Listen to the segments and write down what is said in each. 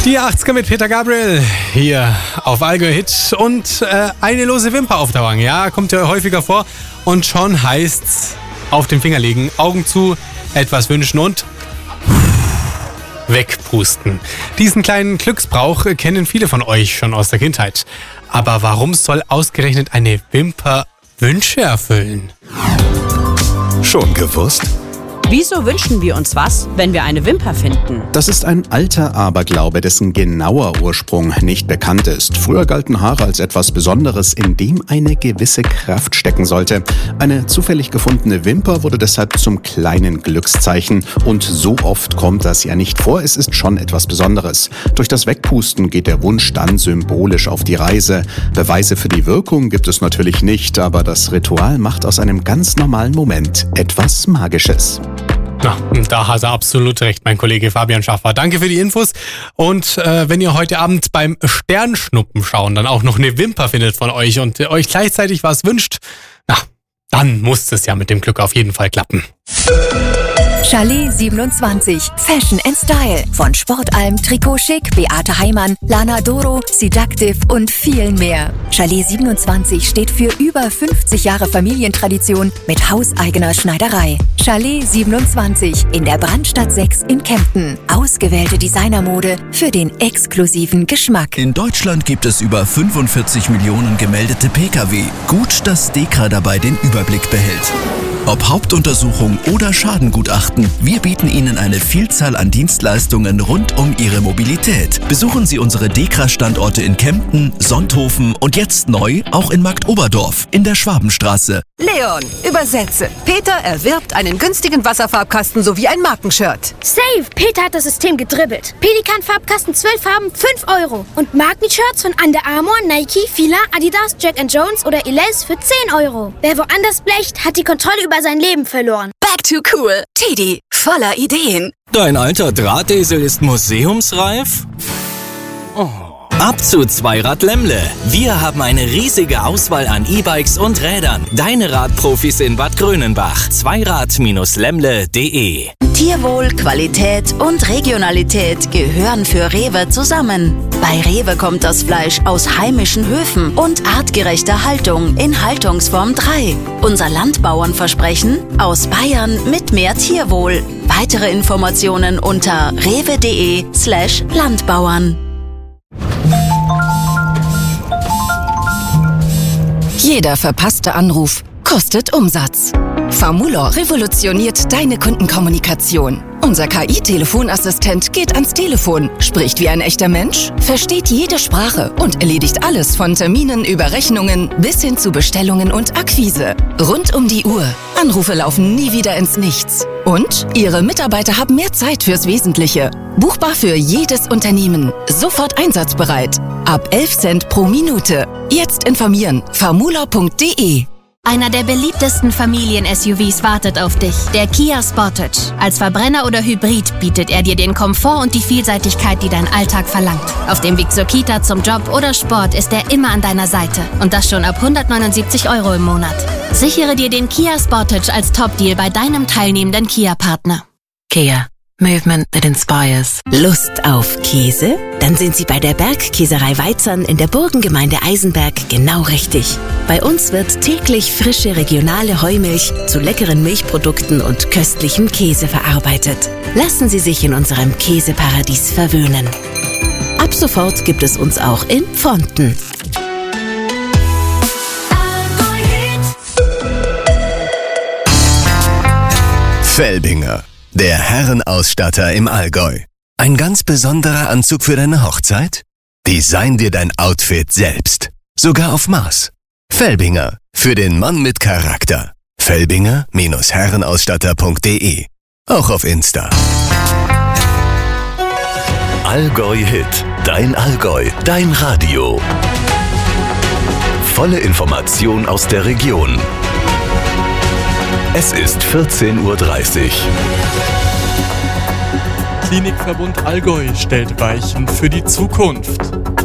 Die 80er mit Peter Gabriel hier auf Allgäu Hit und eine lose Wimper aufdauern. Ja, kommt ja häufiger vor und schon heißt's auf den Finger legen, Augen zu, etwas wünschen und wegpusten. Diesen kleinen Glücksbrauch kennen viele von euch schon aus der Kindheit. Aber warum soll ausgerechnet eine Wimper Wünsche erfüllen? Schon gewusst? Wieso wünschen wir uns was, wenn wir eine Wimper finden? Das ist ein alter Aberglaube, dessen genauer Ursprung nicht bekannt ist. Früher galten Haare als etwas Besonderes, in dem eine gewisse Kraft stecken sollte. Eine zufällig gefundene Wimper wurde deshalb zum kleinen Glückszeichen. Und so oft kommt das ja nicht vor, es ist schon etwas Besonderes. Durch das Wegpusten geht der Wunsch dann symbolisch auf die Reise. Beweise für die Wirkung gibt es natürlich nicht, aber das Ritual macht aus einem ganz normalen Moment etwas Magisches. Na, da hat er absolut recht, mein Kollege Fabian Schaffer. Danke für die Infos. Und wenn ihr heute Abend beim Sternschnuppen schauen dann auch noch eine Wimper findet von euch und euch gleichzeitig was wünscht, na, dann muss es ja mit dem Glück auf jeden Fall klappen. Chalet 27, Fashion and Style. Von Sportalm, Trikot Chic, Beate Heimann, Lana Doro, Seductive und vielen mehr. Chalet 27 steht für über 50 Jahre Familientradition mit hauseigener Schneiderei. Chalet 27 in der Brandstadt 6 in Kempten. Ausgewählte Designermode für den exklusiven Geschmack. In Deutschland gibt es über 45 Millionen gemeldete Pkw. Gut, dass DEKRA dabei den Überblick behält. Ob Hauptuntersuchung oder Schadengutachten, wir bieten Ihnen eine Vielzahl an Dienstleistungen rund um Ihre Mobilität. Besuchen Sie unsere DEKRA-Standorte in Kempten, Sonthofen und jetzt neu auch in Marktoberdorf in der Schwabenstraße. Leon, übersetze. Peter erwirbt einen günstigen Wasserfarbkasten sowie ein Markenshirt. Save! Peter hat das System gedribbelt. Pelikan-Farbkasten 12 Farben, 5 €. Und Markenshirts von Under Armour, Nike, Fila, Adidas, Jack & Jones oder Elize für 10 €. Wer woanders blecht, hat die Kontrolle über sein Leben verloren. Back to cool. Teddy, voller Ideen. Dein alter Drahtesel ist museumsreif? Oh. Ab zu Zweirad Lemmle. Wir haben eine riesige Auswahl an E-Bikes und Rädern. Deine Radprofis in Bad Grönenbach. Zweirad-lemmle.de. Tierwohl, Qualität und Regionalität gehören für Rewe zusammen. Bei Rewe kommt das Fleisch aus heimischen Höfen und artgerechter Haltung in Haltungsform 3. Unser Landbauernversprechen: aus Bayern mit mehr Tierwohl. Weitere Informationen unter rewe.de/Landbauern. Jeder verpasste Anruf kostet Umsatz. Famulor revolutioniert deine Kundenkommunikation. Unser KI-Telefonassistent geht ans Telefon, spricht wie ein echter Mensch, versteht jede Sprache und erledigt alles von Terminen über Rechnungen bis hin zu Bestellungen und Akquise. Rund um die Uhr. Anrufe laufen nie wieder ins Nichts. Und Ihre Mitarbeiter haben mehr Zeit fürs Wesentliche. Buchbar für jedes Unternehmen. Sofort einsatzbereit. Ab 11 Cent pro Minute. Jetzt informieren. famulor.de. Einer der beliebtesten Familien-SUVs wartet auf dich, der Kia Sportage. Als Verbrenner oder Hybrid bietet er dir den Komfort und die Vielseitigkeit, die dein Alltag verlangt. Auf dem Weg zur Kita, zum Job oder Sport ist er immer an deiner Seite. Und das schon ab 179 € im Monat. Sichere dir den Kia Sportage als Top-Deal bei deinem teilnehmenden Kia-Partner. Kia. Movement that inspires. Lust auf Käse? Dann sind Sie bei der Bergkäserei Weizern in der Burgengemeinde Eisenberg genau richtig. Bei uns wird täglich frische regionale Heumilch zu leckeren Milchprodukten und köstlichem Käse verarbeitet. Lassen Sie sich in unserem Käseparadies verwöhnen. Ab sofort gibt es uns auch in Pfonten. Felbinger, der Herrenausstatter im Allgäu. Ein ganz besonderer Anzug für deine Hochzeit? Design dir dein Outfit selbst. Sogar auf Maß. Felbinger, für den Mann mit Charakter. Felbinger-herrenausstatter.de. Auch auf Insta. Allgäu Hit. Dein Allgäu. Dein Radio. Volle Information aus der Region. Es ist 14:30 Uhr. Klinikverbund Allgäu stellt Weichen für die Zukunft.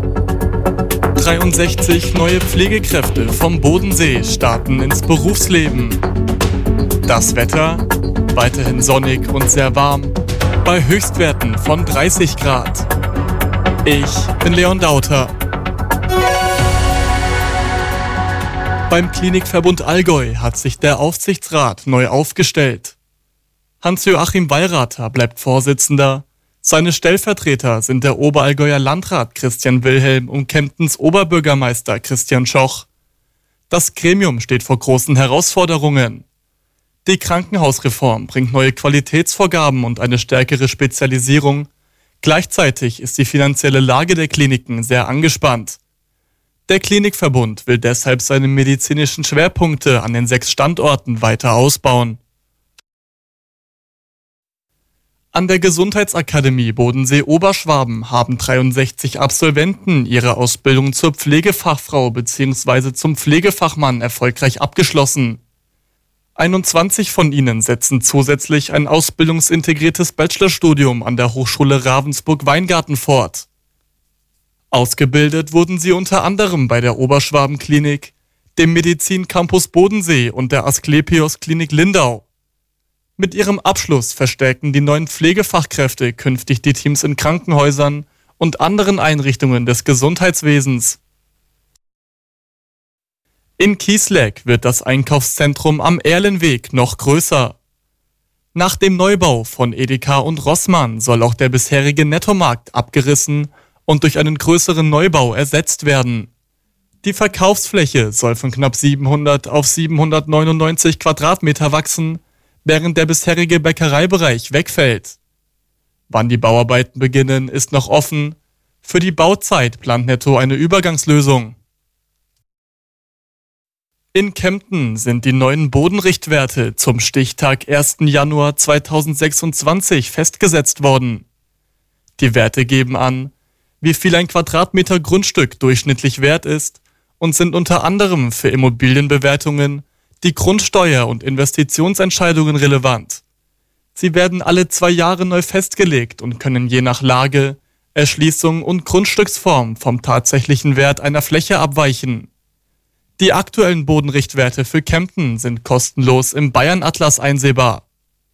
63 neue Pflegekräfte vom Bodensee starten ins Berufsleben. Das Wetter? Weiterhin sonnig und sehr warm, bei Höchstwerten von 30 Grad. Ich bin Leon Dauter. Beim Klinikverbund Allgäu hat sich der Aufsichtsrat neu aufgestellt. Hans-Joachim Wallrather bleibt Vorsitzender. Seine Stellvertreter sind der Oberallgäuer Landrat Christian Wilhelm und Kemptens Oberbürgermeister Christian Schoch. Das Gremium steht vor großen Herausforderungen. Die Krankenhausreform bringt neue Qualitätsvorgaben und eine stärkere Spezialisierung. Gleichzeitig ist die finanzielle Lage der Kliniken sehr angespannt. Der Klinikverbund will deshalb seine medizinischen Schwerpunkte an den 6 Standorten weiter ausbauen. An der Gesundheitsakademie Bodensee-Oberschwaben haben 63 Absolventen ihre Ausbildung zur Pflegefachfrau bzw. zum Pflegefachmann erfolgreich abgeschlossen. 21 von ihnen setzen zusätzlich ein ausbildungsintegriertes Bachelorstudium an der Hochschule Ravensburg-Weingarten fort. Ausgebildet wurden sie unter anderem bei der Oberschwaben-Klinik, dem Medizin-Campus Bodensee und der Asklepios-Klinik Lindau. Mit ihrem Abschluss verstärken die neuen Pflegefachkräfte künftig die Teams in Krankenhäusern und anderen Einrichtungen des Gesundheitswesens. In Kiesleck wird das Einkaufszentrum am Erlenweg noch größer. Nach dem Neubau von Edeka und Rossmann soll auch der bisherige Nettomarkt abgerissen und durch einen größeren Neubau ersetzt werden. Die Verkaufsfläche soll von knapp 700 auf 799 Quadratmeter wachsen, während der bisherige Bäckereibereich wegfällt. Wann die Bauarbeiten beginnen, ist noch offen. Für die Bauzeit plant Netto eine Übergangslösung. In Kempten sind die neuen Bodenrichtwerte zum Stichtag 1. Januar 2026 festgesetzt worden. Die Werte geben an, wie viel ein Quadratmeter Grundstück durchschnittlich wert ist und sind unter anderem für Immobilienbewertungen, die Grundsteuer- und Investitionsentscheidungen relevant. Sie werden alle 2 Jahre neu festgelegt und können je nach Lage, Erschließung und Grundstücksform vom tatsächlichen Wert einer Fläche abweichen. Die aktuellen Bodenrichtwerte für Kempten sind kostenlos im Bayern-Atlas einsehbar.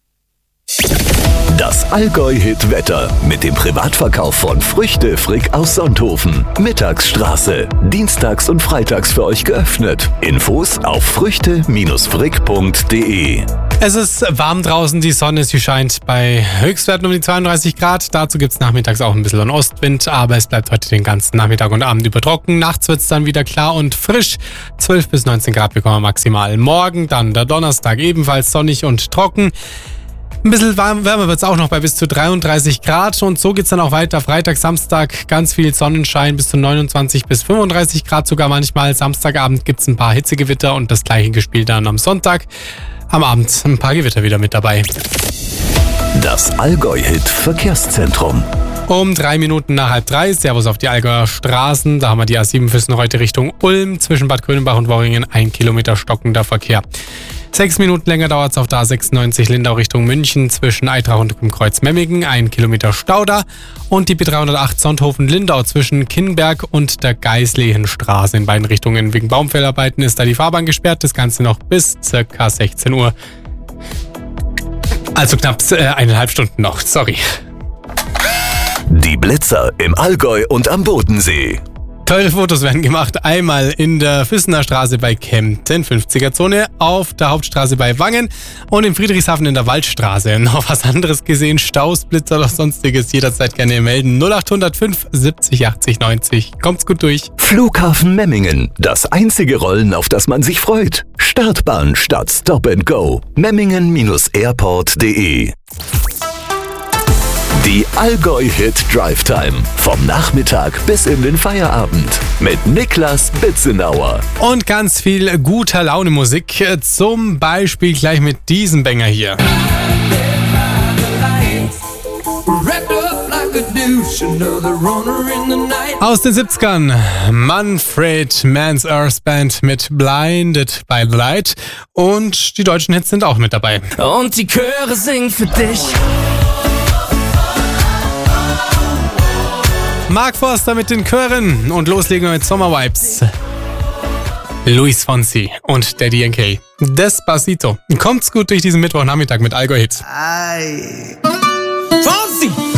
Das Allgäu-Hit-Wetter mit dem Privatverkauf von Früchte Frick aus Sonthofen. Mittagsstraße. Dienstags und freitags für euch geöffnet. Infos auf früchte-frick.de. Es ist warm draußen, die Sonne, sie scheint bei Höchstwerten um die 32 Grad. Dazu gibt es nachmittags auch ein bisschen einen Ostwind, aber es bleibt heute den ganzen Nachmittag und Abend über trocken. Nachts wird es dann wieder klar und frisch. 12 bis 19 Grad bekommen wir maximal. Morgen, dann der Donnerstag ebenfalls sonnig und trocken. Ein bisschen wärmer wird es auch noch bei bis zu 33 Grad und so geht es dann auch weiter. Freitag, Samstag ganz viel Sonnenschein bis zu 29 bis 35 Grad sogar manchmal. Samstagabend gibt es ein paar Hitzegewitter und das gleiche gespielt dann am Sonntag. Am Abend ein paar Gewitter wieder mit dabei. Das Allgäu-Hit-Verkehrszentrum. Um 3 Minuten nach 2:30, Servus auf die Allgäuer Straßen. Da haben wir die A7 Füssen heute Richtung Ulm. Zwischen Bad Grönenbach und Worringen 1 Kilometer stockender Verkehr. 6 Minuten länger dauert es auf der A96 Lindau Richtung München zwischen Eitrach und dem Kreuz Memmingen, 1 Kilometer Stau da. Und die B308 Sonthofen-Lindau zwischen Kinnberg und der Geislehenstraße in beiden Richtungen. Wegen Baumfällarbeiten ist da die Fahrbahn gesperrt, das Ganze noch bis ca. 16 Uhr. Also knapp 1,5 Stunden noch, sorry. Die Blitzer im Allgäu und am Bodensee. Teure Fotos werden gemacht, einmal in der Füssener Straße bei Kempten, 50er-Zone, auf der Hauptstraße bei Wangen und in Friedrichshafen in der Waldstraße. Noch was anderes gesehen, Staus, Blitzer oder sonstiges, jederzeit gerne melden. 0805 70 80 90. Kommt's gut durch. Flughafen Memmingen, das einzige Rollen, auf das man sich freut. Startbahn statt Stop and Go. Memmingen-airport.de. Die Allgäu-Hit Drive Time. Vom Nachmittag bis in den Feierabend. Mit Niklas Bitzenauer. Und ganz viel guter Laune Musik. Zum Beispiel gleich mit diesem Banger hier. Aus den 70ern. Manfred Mann's Earth Band mit Blinded by the Light. Und die deutschen Hits sind auch mit dabei. Und die Chöre singen für dich. Mark Forster mit den Chören und loslegen wir mit Sommervibes. Luis Fonsi und Daddy Yankee. Despacito. Kommt's gut durch diesen Mittwochnachmittag mit Allgäu Hit. Fonsi!